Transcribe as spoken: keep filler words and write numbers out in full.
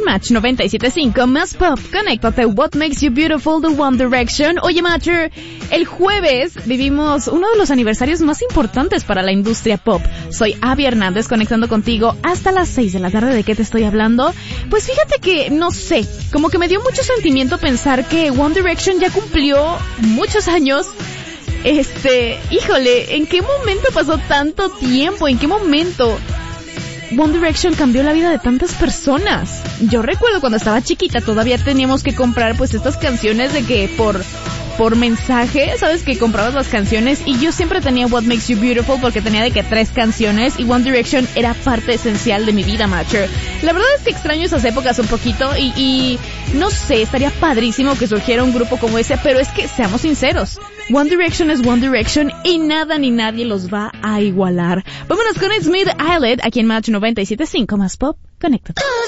Match noventa y siete punto cinco más pop. Conéctate. What Makes You Beautiful, The One Direction. Oye, Matcher, el jueves vivimos uno de los aniversarios más importantes para la industria pop. Soy Abby Hernández, conectando contigo hasta las seis de la tarde. ¿De qué te estoy hablando? Pues fíjate que, no sé, como que me dio mucho sentimiento pensar que One Direction ya cumplió muchos años. Este, híjole, ¿en qué momento pasó tanto tiempo? ¿En qué momento One Direction cambió la vida de tantas personas? Yo recuerdo cuando estaba chiquita todavía teníamos que comprar pues estas canciones de que por por mensaje, ¿sabes? Que comprabas las canciones y yo siempre tenía What Makes You Beautiful porque tenía de que tres canciones y One Direction era parte esencial de mi vida, Matcher. La verdad es que extraño esas épocas un poquito y, y no sé, estaría padrísimo que surgiera un grupo como ese, pero es que seamos sinceros, One Direction es One Direction y nada ni nadie los va a igualar. Vámonos con It's Me, The Eyelid, aquí en Match noventa y siete punto cinco más pop. Conéctate.